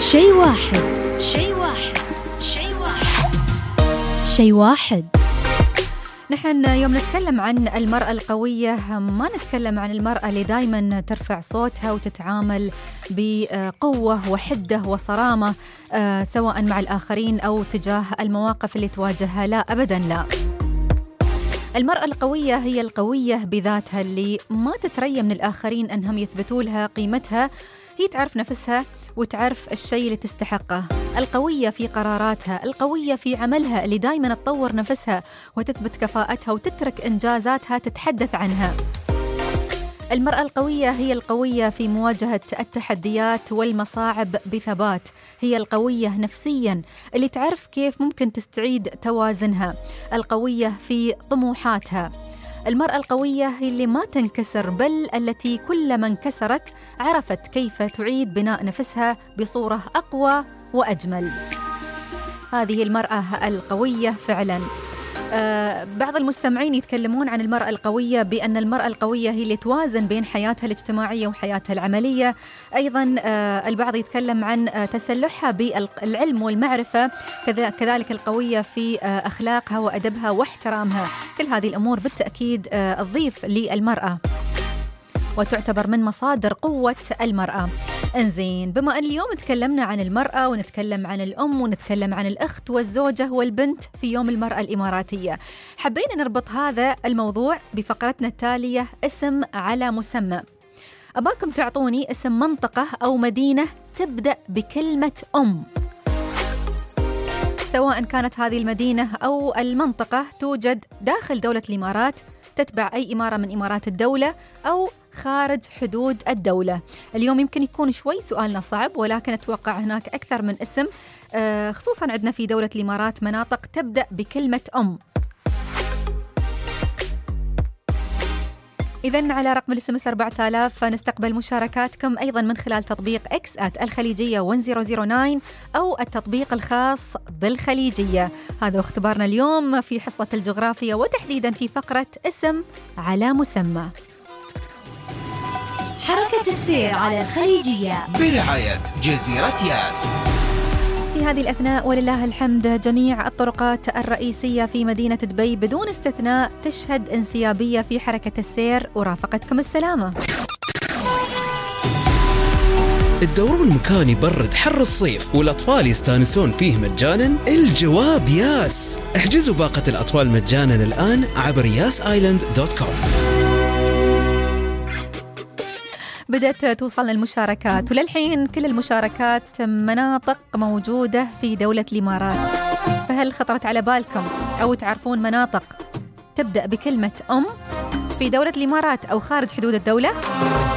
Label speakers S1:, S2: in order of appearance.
S1: شيء واحد. شيء واحد. شيء واحد. شيء واحد. نحن يوم نتكلم عن المرأة القوية ما نتكلم عن المرأة اللي دايما ترفع صوتها وتتعامل بقوة وحدة وصرامة سواء مع الآخرين أو تجاه المواقف اللي تواجهها. لا أبدا لا. المرأة القوية هي القوية بذاتها اللي ما تتريى من الآخرين أنهم يثبتوا لها قيمتها. هي تعرف نفسها وتعرف الشيء اللي تستحقه. القوية في قراراتها، القوية في عملها اللي دايما تطور نفسها وتثبت كفاءتها وتترك إنجازاتها تتحدث عنها. المرأة القوية هي القوية في مواجهة التحديات والمصاعب بثبات. هي القوية نفسياً اللي تعرف كيف ممكن تستعيد توازنها. القوية في طموحاتها. المرأة القوية هي اللي ما تنكسر، بل التي كلما انكسرت عرفت كيف تعيد بناء نفسها بصورة أقوى وأجمل. هذه المرأة القوية فعلاً. بعض المستمعين يتكلمون عن المرأة القوية بأن المرأة القوية هي اللي توازن بين حياتها الاجتماعية وحياتها العملية. أيضا البعض يتكلم عن تسلحها بالعلم والمعرفة، كذلك القوية في أخلاقها وأدبها واحترامها. كل هذه الأمور بالتأكيد تضيف للمرأة وتعتبر من مصادر قوة المرأة. انزين، بما أن اليوم تكلمنا عن المرأة ونتكلم عن الأم ونتكلم عن الأخت والزوجة والبنت في يوم المرأة الإماراتية، حبينا نربط هذا الموضوع بفقرتنا التالية، اسم على مسمى. أباكم تعطوني اسم منطقة أو مدينة تبدأ بكلمة أم، سواء كانت هذه المدينة أو المنطقة توجد داخل دولة الإمارات، تتبع أي إمارة من إمارات الدولة، أو خارج حدود الدولة. اليوم يمكن يكون شوي سؤالنا صعب، ولكن أتوقع هناك أكثر من اسم، خصوصا عندنا في دولة الإمارات مناطق تبدأ بكلمة أم. إذن على رقم الSMS 4000 نستقبل مشاركاتكم أيضا من خلال تطبيق @الخليجية 1009 أو التطبيق الخاص بالخليجية. هذا اختبارنا اليوم في حصة الجغرافيا، وتحديدا في فقرة اسم على مسمى.
S2: حركة السير على الخليجية
S3: برعاية جزيرة ياس.
S1: في هذه الأثناء ولله الحمد جميع الطرقات الرئيسية في مدينة دبي بدون استثناء تشهد انسيابية في حركة السير، ورافقتكم السلامة.
S4: الدورون مكان يبرد حر الصيف والأطفال يستانسون فيه مجانا؟ الجواب ياس. احجزوا باقة الأطفال مجانا الآن عبر yasisland.com.
S1: بدأت توصلنا المشاركات، وللحين كل المشاركات مناطق موجودة في دولة الإمارات. فهل خطرت على بالكم أو تعرفون مناطق تبدأ بكلمة أم في دولة الإمارات أو خارج حدود الدولة؟